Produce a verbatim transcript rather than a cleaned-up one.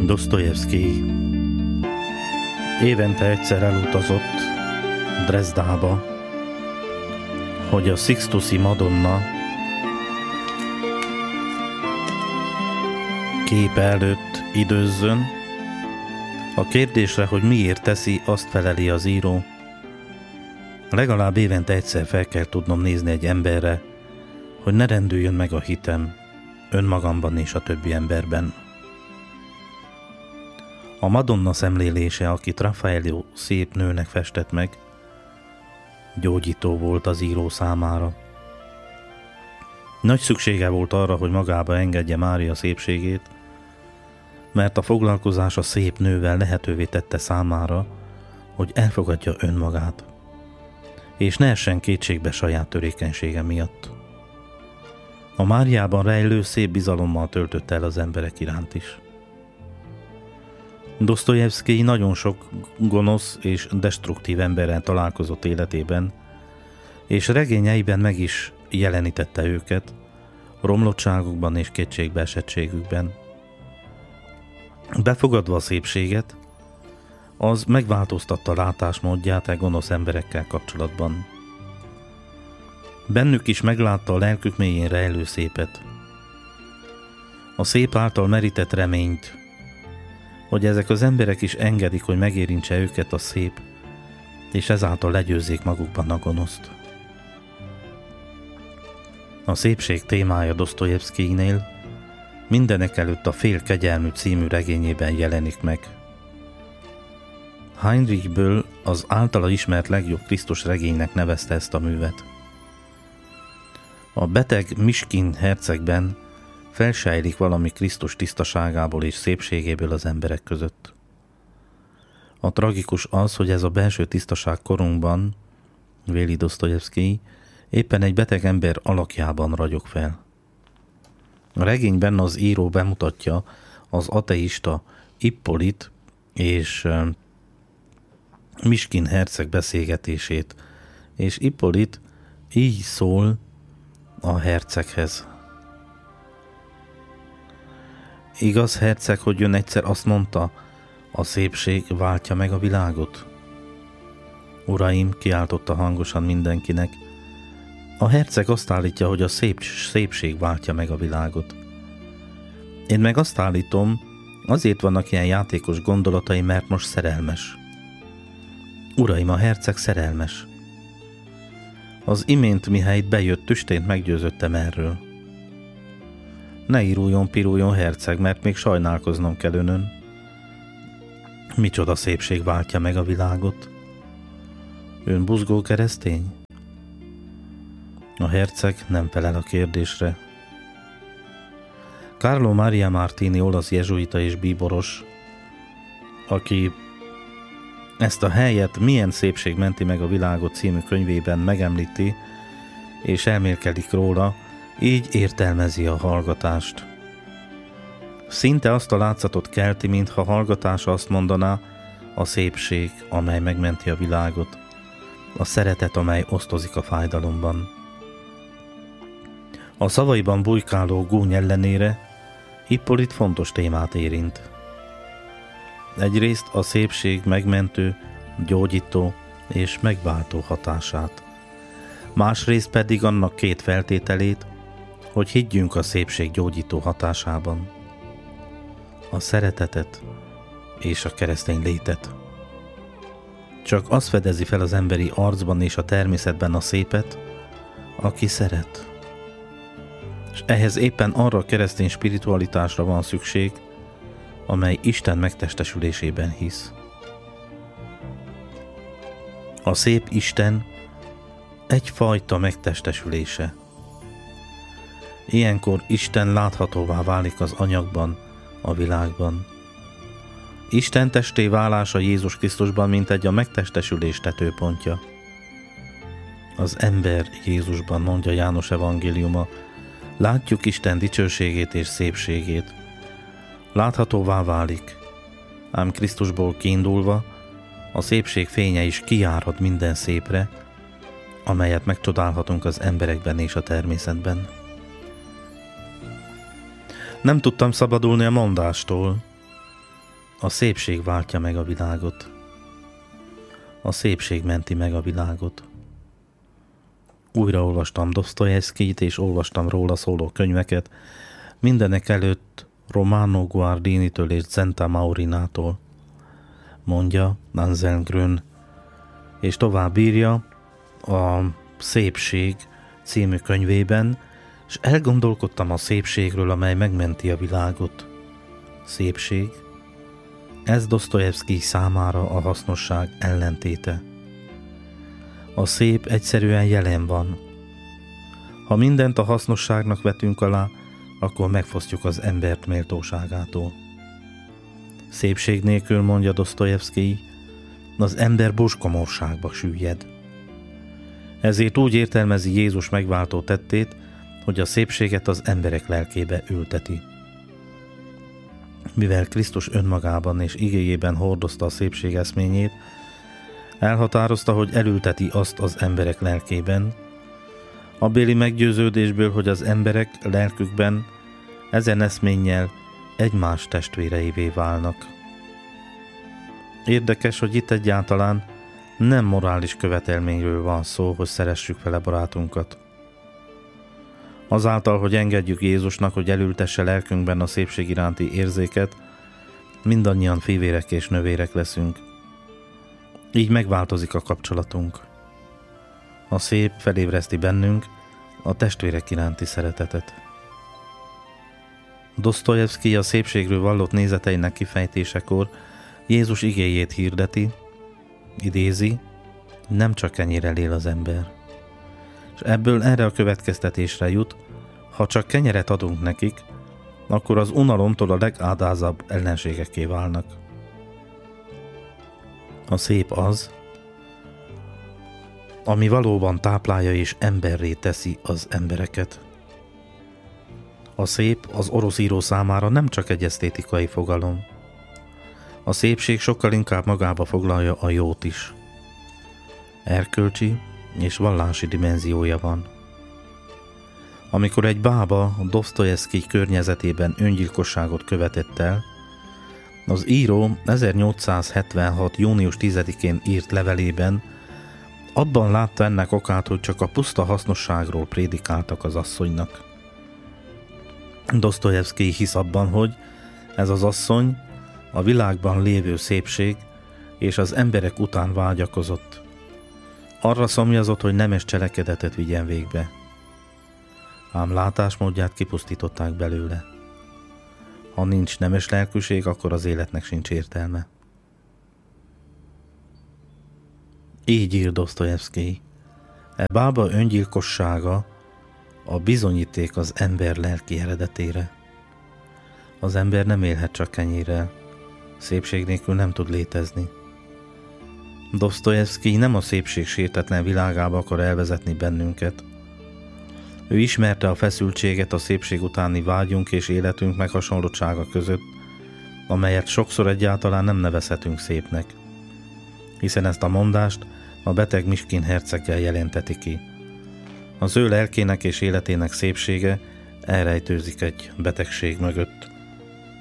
Dosztojevszkij évente egyszer elutazott Dresdába, hogy a Sixtusi Madonna képe előtt időzzön. A kérdésre, hogy miért teszi, azt feleli az író: legalább évente egyszer fel kell tudnom nézni egy emberre, hogy ne rendüljön meg a hitem önmagamban és a többi emberben. A Madonna szemlélése, akit Raffaello szép nőnek festett meg, gyógyító volt az író számára. Nagy szüksége volt arra, hogy magába engedje Mária szépségét, mert a foglalkozás a szép nővel lehetővé tette számára, hogy elfogadja önmagát, és ne essen kétségbe saját törékenysége miatt. A Máriában rejlő szép bizalommal töltötte el az emberek iránt is. Dosztojevszkij nagyon sok gonosz és destruktív emberrel találkozott életében, és regényeiben meg is jelenítette őket, romlottságukban és kétségbeesettségükben. Befogadva a szépséget, az megváltoztatta látásmódját e gonosz emberekkel kapcsolatban. Bennük is meglátta a lelkük mélyén rejlő szépet. A szép által merített reményt, hogy ezek az emberek is engedik, hogy megérintse őket a szép, és ezáltal legyőzzék magukban a gonoszt. A szépség témája Dosztojevszkijnél mindenek előtt a Fél kegyelmű című regényében jelenik meg. Heinrich Böll az általa ismert legjobb Krisztus regénynek nevezte ezt a művet. A beteg Miskin hercegben felsejlik valami Krisztus tisztaságából és szépségéből az emberek között. A tragikus az, hogy ez a belső tisztaság korunkban, véli Dosztojevszkij, éppen egy beteg ember alakjában ragyog fel. A regényben az író bemutatja az ateista Ippolit és Miskin herceg beszélgetését, és Ippolit így szól a herceghez. Igaz, herceg, hogy ön egyszer azt mondta, a szépség váltja meg a világot? Uraim, kiáltotta hangosan mindenkinek, a herceg azt állítja, hogy a szép, szépség váltja meg a világot. Én meg azt állítom, azért vannak ilyen játékos gondolatai, mert most szerelmes. Uraim, a herceg szerelmes. Az imént, mihelyt bejött, tüstént meggyőzöttem erről. Ne íruljon, piruljon, herceg, mert még sajnálkoznom kell önön. Micsoda szépség váltja meg a világot? Ön buzgó keresztény? A herceg nem felel a kérdésre. Carlo Maria Martini, olasz jezsuita és bíboros, aki ezt a helyet Milyen szépség menti meg a világot című könyvében megemlíti, és elmélkedik róla, így értelmezi a hallgatást. Szinte azt a látszatot kelti, mintha hallgatása azt mondaná, a szépség, amely megmenti a világot, a szeretet, amely osztozik a fájdalomban. A szavaiban bujkáló gúny ellenére Ippolit fontos témát érint. Egyrészt a szépség megmentő, gyógyító és megváltó hatását. Másrészt pedig annak két feltételét, hogy higgyünk a szépség gyógyító hatásában. A szeretetet és a keresztény létet. Csak az fedezi fel az emberi arcban és a természetben a szépet, aki szeret. És ehhez éppen arra a keresztény spiritualitásra van szükség, amely Isten megtestesülésében hisz. A szép Isten egyfajta megtestesülése. Ilyenkor Isten láthatóvá válik az anyagban, a világban. Isten testé válása Jézus Krisztusban mintegy a megtestesülés tetőpontja. Az ember Jézusban, mondja János evangéliuma, látjuk Isten dicsőségét és szépségét. Láthatóvá válik, ám Krisztusból kiindulva a szépség fénye is kijárhat minden szépre, amelyet megcsodálhatunk az emberekben és a természetben. Nem tudtam szabadulni a mondástól. A szépség váltja meg a világot. A szépség menti meg a világot. Újra olvastam Dosztojevszkijt, és olvastam róla szóló könyveket, mindenek előtt Romano Guardinitől és Zenta Maurinától, mondja Anselm Grün, és tovább írja a Szépség című könyvében, és elgondolkodtam a szépségről, amely megmenti a világot. Szépség, ez Dosztojevszkij számára a hasznosság ellentéte. A szép egyszerűen jelen van. Ha mindent a hasznosságnak vetünk alá, akkor megfosztjuk az embert méltóságától. Szépség nélkül, mondja Dosztojevszkij, az ember boskomorságba süllyed. Ezért úgy értelmezi Jézus megváltó tettét, hogy a szépséget az emberek lelkébe ülteti. Mivel Krisztus önmagában és igéjében hordozta a szépség eszményét, elhatározta, hogy elülteti azt az emberek lelkében, abbéli meggyőződésből, hogy az emberek lelkükben ezen eszménnyel egymás testvéreivé válnak. Érdekes, hogy itt egyáltalán nem morális követelményről van szó, hogy szeressük vele barátunkat. Azáltal, hogy engedjük Jézusnak, hogy elültesse lelkünkben a szépség iránti érzéket, mindannyian fivérek és növérek leszünk. Így megváltozik a kapcsolatunk. A szép felébreszti bennünk a testvérek iránti szeretetet. Dosztojevszkij a szépségről vallott nézeteinek kifejtésekor Jézus igéjét hirdeti, idézi, nem csak kenyérrel él az ember. És ebből erre a következtetésre jut, ha csak kenyeret adunk nekik, akkor az unalomtól a legádázabb ellenségekké válnak. A szép az, ami valóban táplálja és emberré teszi az embereket. A szép az orosz író számára nem csak egy esztétikai fogalom. A szépség sokkal inkább magába foglalja a jót is. Erkölcsi és vallási dimenziója van. Amikor egy bába Dosztojevszkij környezetében öngyilkosságot követett el, az író ezernyolcszázhetvenhat. június tizedikén írt levelében abban látta ennek okát, hogy csak a puszta hasznosságról prédikáltak az asszonynak. Dosztojevszkij hisz abban, hogy ez az asszony a világban lévő szépség és az emberek után vágyakozott. Arra szomjazott, hogy nemes cselekedetet vigyen végbe. Ám látásmódját kipusztították belőle. Ha nincs nemes lelkűség, akkor az életnek sincs értelme. Így ír Dosztojevszkij. E bába öngyilkossága a bizonyíték az ember lelki eredetére. Az ember nem élhet csak kenyérrel, szépség nélkül nem tud létezni. Dosztojevszkij nem a szépség sértetlen világába akar elvezetni bennünket. Ő ismerte a feszültséget a szépség utáni vágyunk és életünk meghasonlottsága között, amelyet sokszor egyáltalán nem nevezhetünk szépnek. Hiszen ezt a mondást a beteg Miskin herceggel jelenteti ki. Az ő lelkének és életének szépsége elrejtőzik egy betegség mögött.